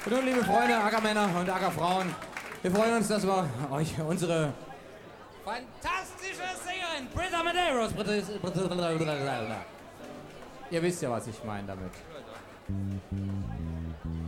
Und nun, liebe Freunde, Ackermänner und Ackerfrauen, wir freuen uns, dass wir euch unsere fantastische Sängerin Britta Medeiros, ihr wisst ja, was ich meine damit.